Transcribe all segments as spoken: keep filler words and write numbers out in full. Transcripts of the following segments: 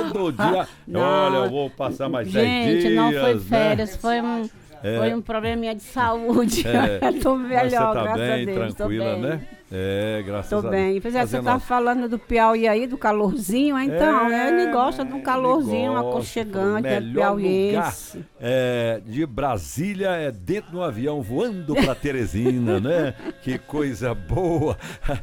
todo dia. Não. Olha, eu vou passar mais dez dias. Gente, não foi né? férias, foi um, É. foi um probleminha de saúde. É. Tô Mas melhor, você tá graças bem, a Deus. tranquila, tô bem. né? É, graças Tô a Deus. bem. Pois é, você Fazendo tá uma- falando do Piauí aí, do calorzinho, então, É, né? Ele gosta de um calorzinho ele gosta, aconchegante, é melhor piauiense. lugar, é, de Brasília é dentro do avião voando pra Teresina, né? Que coisa boa.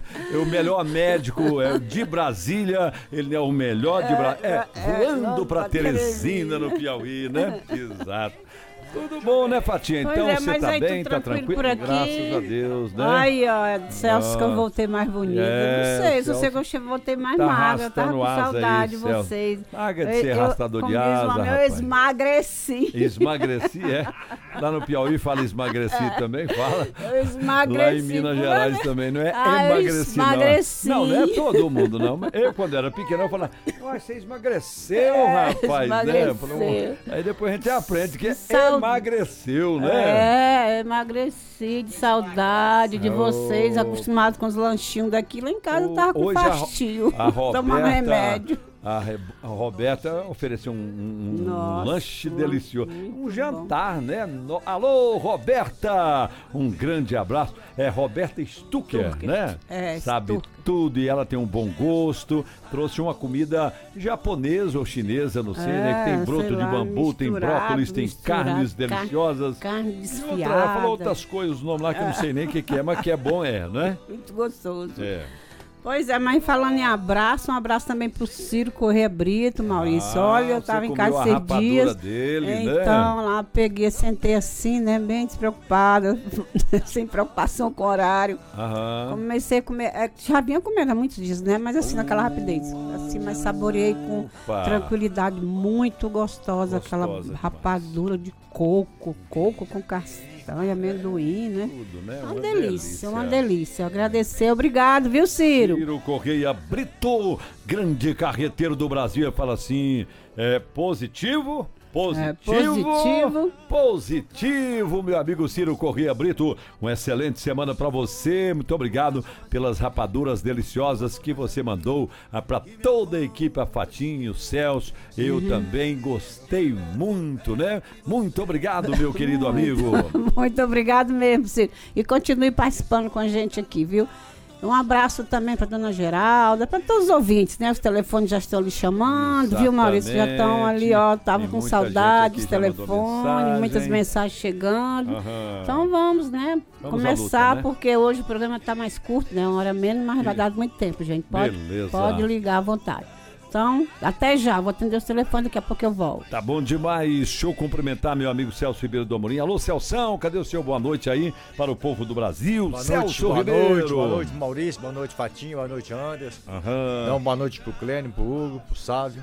O melhor médico é de Brasília, ele é o melhor de Brasília. É, voando pra Teresina no Piauí, né? Exato. Tudo bom, né, Fatinha? Pois Então é, você mas tá aí bem, tudo tá tranquilo tranquilo? por aqui. Graças a Deus, né? Ai, ó, Celso, que eu voltei mais bonita. É, não sei, se Celso você gostou, eu voltei mais tá magra. Eu tava arrastando com asa saudade aí, de vocês. Celso. Larga de Eu- ser eu- arrastador como de diz o asa, homem, Eu rapaz. esmagreci. Esmagreci, é. Lá no Piauí fala esmagreci também, fala. Eu esmagreci. Lá em Minas por Gerais aí. também, não é Ah, eu emagreci, esmagreci. não. Não, não é todo mundo, não. Eu, quando era pequeno, eu falava, "Ué, você emagreceu, É, rapaz, né?" esmagreceu. Falei, aí depois a gente aprende que Saud- emagreceu, né? É, emagreci de saudade de vocês, Oh. acostumados com os lanchinhos daqui. Lá em casa eu tava com Hoje a Ro- fastio. a Roberta, Tomando remédio. A, Re- a Roberta ofereceu um, um- um Nossa, lanche delicioso. Um muito jantar, né? No- Alô, Roberta! Um grande abraço. É Roberta Stucker, Stucker. né? É, Sabe Stucker. tudo e ela tem um bom gosto. Trouxe uma comida japonesa ou chinesa, não sei, né? Que tem É, broto sei de lá, bambu, tem misturado, brócolis, tem misturado, carnes car- deliciosas. Carne E outra, desfiada. ela falou outras coisas, o nome lá que eu não sei nem o que, que é, mas que é bom, é, né? Muito gostoso. É. Pois é, mas falando em abraço, um abraço também pro Ciro Corrêa Brito, Maurício. Ah, Olha, eu você tava em comeu casa a esses rapadura dias. dele, né? Então, lá peguei, sentei assim, né? Bem despreocupada, sem preocupação com o horário. Aham. Comecei a comer, é, já vinha comendo há muitos dias, né? Mas assim, naquela rapidez. Assim, mas saboreei com Opa. tranquilidade, muito gostosa, aquela Gostosa demais. rapadura de coco, coco com castanha, amendoim, né? Tudo, né? Uma delícia, uma delícia. Agradecer, obrigado, viu, Ciro? Ciro Correia Brito, grande carreteiro do Brasil, fala assim, é positivo? Positivo, É, positivo. positivo, meu amigo Ciro Correia Brito, uma excelente semana pra você, muito obrigado pelas rapaduras deliciosas que você mandou ah, pra toda a equipe, a Fatinho, Celso, eu Uhum. também gostei muito, né? Muito obrigado, meu querido amigo. Muito obrigado mesmo, Ciro. E continue participando com a gente aqui, viu? Um abraço também para dona Geralda, para todos os ouvintes, né? Os telefones já estão lhe chamando, viu, Maurício? Já estão ali, ó. Tava Tem com muita saudade gente dos aqui já mandou telefones, mensagem. muitas mensagens chegando. Aham. Então vamos, né? Vamos à Começar, luta, né? porque hoje o programa tá mais curto, né? Uma hora menos, mas vai dar muito tempo, gente. Pode, Beleza. pode ligar à vontade. Então, até já. Vou atender os telefones, daqui a pouco eu volto. Tá bom demais. Deixa eu cumprimentar meu amigo Celso Ribeiro do Amorim. Alô, Celção, cadê o seu boa noite aí para o povo do Brasil? Boa Celso noite, boa Ribeiro. noite, boa noite, Maurício, boa noite, Fatinho, boa noite, Anderson. Aham. Então, boa noite pro Clênio, pro Hugo, pro Sávio.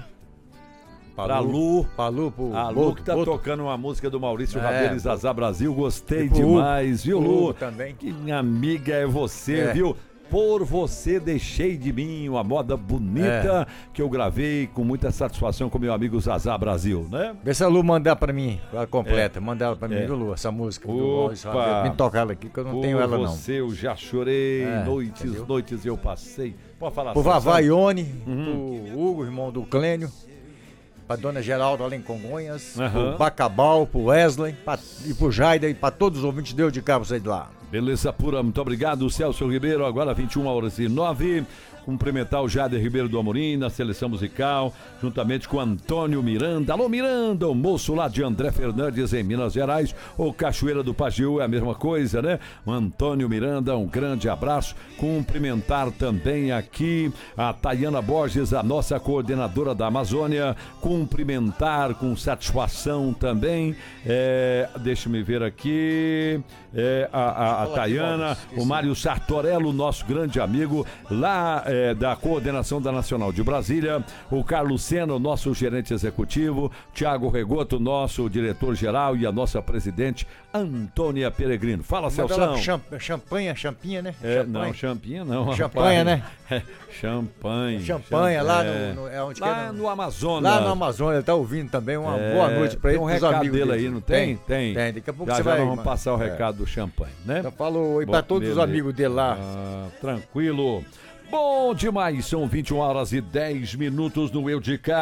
Pra Lu. Pra Lu, pro A Lu Boto, que tá Boto. tocando uma música do Maurício É, Rabelo e Zazá Brasil. Gostei E pro Hugo. demais, viu, Pro Lu? Hugo também. Que minha amiga é você, É. viu? Por Você Deixei de Mim, uma moda bonita que eu gravei com muita satisfação com meu amigo Zazá Brasil, né? Vê se a Lu mandar pra mim, ela completa, manda ela pra mim, É. viu, Lu, essa música. do Opa. Maurício Rabelo. Me toca ela aqui, que eu não Por tenho ela, não. você eu já chorei, É, noites, entendeu? noites eu passei. Pode falar. Pro Celção. Vavá Ione, Uhum. pro Hugo, irmão do Clênio, pra dona Geralda lá em Congonhas, Aham. pro Bacabal, pro Wesley, pra, e pro Jaida e pra todos os ouvintes, Deus de cá, vocês de lá. Beleza pura, muito obrigado, Celso Ribeiro. Agora vinte e uma horas e nove. Cumprimentar o Jader Ribeiro do Amorim na seleção musical, juntamente com Antônio Miranda. Alô, Miranda, o moço lá de André Fernandes, em Minas Gerais. O Cachoeira do Pajeú é a mesma coisa, né? O Antônio Miranda, um grande abraço. Cumprimentar também aqui a Tayana Borges, a nossa coordenadora da Amazônia. Cumprimentar com satisfação também. É, deixa-me ver aqui. É, a, a, a Tayana, o Mário Sartorello, nosso grande amigo, lá é, da coordenação da Nacional de Brasília, o Carlos Sena, o nosso gerente executivo, Tiago Regoto, nosso diretor-geral, e a nossa presidente, Antônia Peregrino. Fala, Celção. Champanha, champinha, né? É, Champanhe. não, champinha não. Champanha, rapaz. né? É, champanhe. Champanha lá é. no, no, é onde que Lá é, no, no Amazonas. lá no Amazonas, ele tá ouvindo também. Uma É, boa noite pra ele. Tem um pros recado amigos dele aí, não tem? Tem. Tem. Daqui a pouco já, você já vai. nós vamos passar o é. recado do champanhe, né? Então falou e Bom, pra todos os beleza. amigos dele lá. Ah, tranquilo. Bom demais, são vinte e uma horas e dez minutos no Eu de Cá.